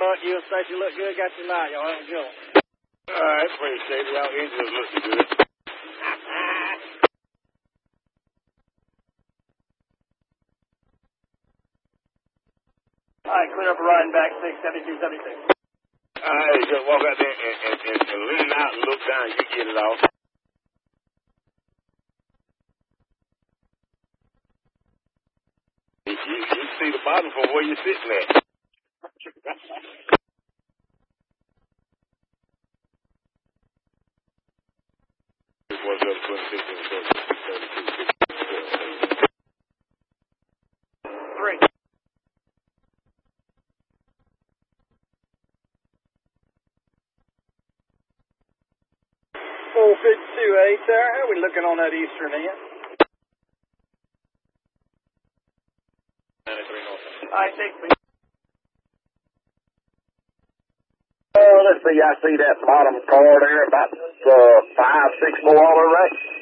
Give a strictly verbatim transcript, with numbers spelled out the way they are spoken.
buck. You especially look good. Got your light, y'all. Have a good one. All right, appreciate it. Y'all engines looking good. All right, clear up a riding back, six seventy-two seventy-six. All right, just walk out there and, and, and, and lean out and look down. You get it off. You, you see the bottom from where you're sitting at. What's up, twenty-six and thirty-two, Three. four fifty-two eight there. How are we looking on that eastern end? ninety-three north. I think we. Uh, let's see, I see that bottom car there, about uh, five, six more on the right.